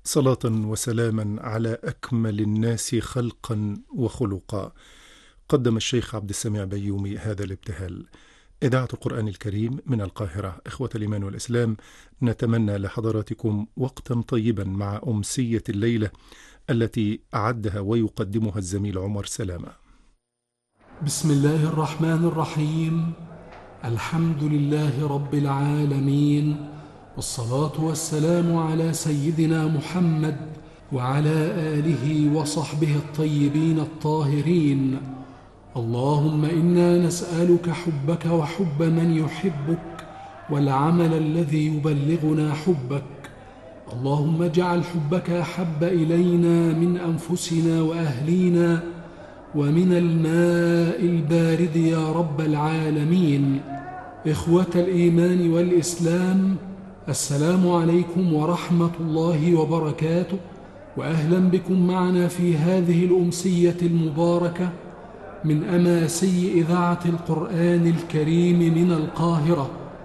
صلاة وسلاما على أكمل الناس خلقا وخلقا. قدم الشيخ عبد السميع بيومي هذا الابتهال. إذاعة القرآن الكريم من القاهرة. إخوة الإيمان والإسلام، نتمنى لحضراتكم وقتا طيبا مع أمسية الليلة التي أعدها ويقدمها الزميل عمر سلامة. بسم الله الرحمن الرحيم. الحمد لله رب العالمين، والصلاة والسلام على سيدنا محمد وعلى آله وصحبه الطيبين الطاهرين. اللهم إنا نسألك حبك وحب من يحبك والعمل الذي يبلغنا حبك. اللهم اجعل حبك أحب إلينا من أنفسنا وأهلينا ومن الماء البارد يا رب العالمين. إخوة الإيمان والإسلام، السلام عليكم ورحمة الله وبركاته، وأهلا بكم معنا في هذه الأمسية المباركة من أماسي إذاعة القرآن الكريم من القاهرة.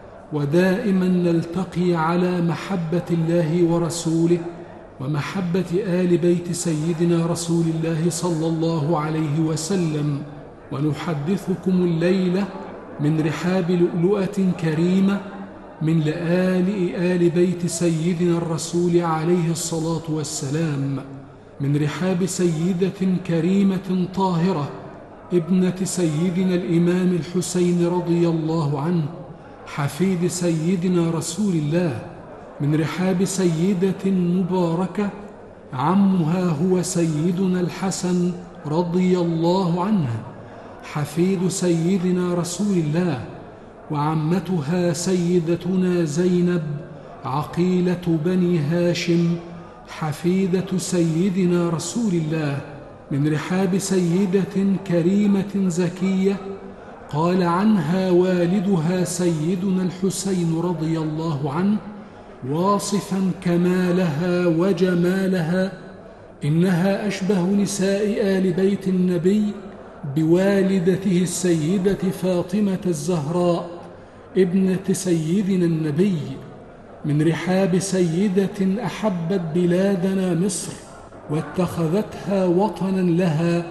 ودائما نلتقي على محبة الله ورسوله ومحبة آل بيت سيدنا رسول الله صلى الله عليه وسلم، ونحدثكم الليلة من رحاب لؤلؤة كريمة من لآلئ آل بيت سيدنا الرسول عليه الصلاة والسلام، من رحاب سيدة كريمة طاهرة ابنة سيدنا الإمام الحسين رضي الله عنه حفيد سيدنا رسول الله، من رحاب سيدة مباركة عمها هو سيدنا الحسن رضي الله عنه حفيد سيدنا رسول الله، وعمتها سيدتنا زينب عقيلة بني هاشم حفيدة سيدنا رسول الله، من رحاب سيدة كريمة زكية قال عنها والدها سيدنا الحسين رضي الله عنه واصفا كمالها وجمالها: إنها أشبه نساء آل بيت النبي بوالدته السيدة فاطمة الزهراء ابنة سيدنا النبي، من رحاب سيدة أحبت بلادنا مصر واتخذتها وطنا لها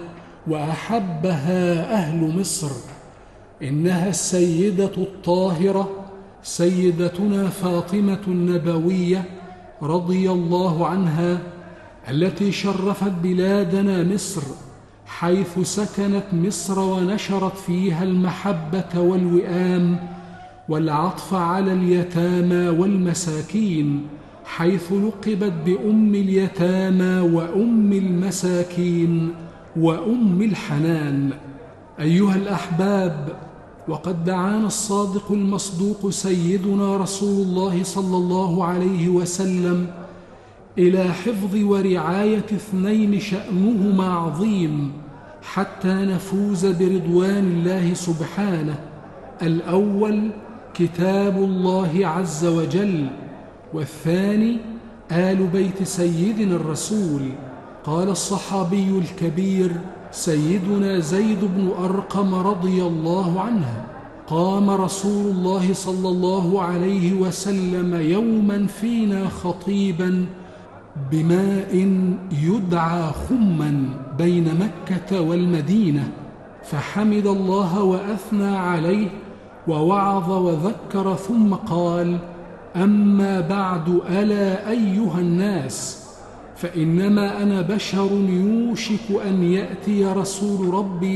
وأحبها أهل مصر. إنها السيدة الطاهرة سيدتنا فاطمة النبوية رضي الله عنها، التي شرفت بلادنا مصر، حيث سكنت مصر ونشرت فيها المحبة والوئام والعطف على اليتامى والمساكين، حيث لقبت بأم اليتامى وأم المساكين وأم الحنان. أيها الأحباب، وقد دعانا الصادق المصدوق سيدنا رسول الله صلى الله عليه وسلم إلى حفظ ورعاية اثنين شأنهما عظيم حتى نفوز برضوان الله سبحانه: الأول كتاب الله عز وجل، والثاني آل بيت سيدنا الرسول. قال الصحابي الكبير سيدنا زيد بن أرقم رضي الله عنه: قام رسول الله صلى الله عليه وسلم يوما فينا خطيبا بماء يدعى خما بين مكة والمدينة، فحمد الله وأثنى عليه ووعظ وذكر، ثم قال: أما بعد، ألا أيها الناس، فإنما أنا بشر يوشك أن يأتي رسول ربي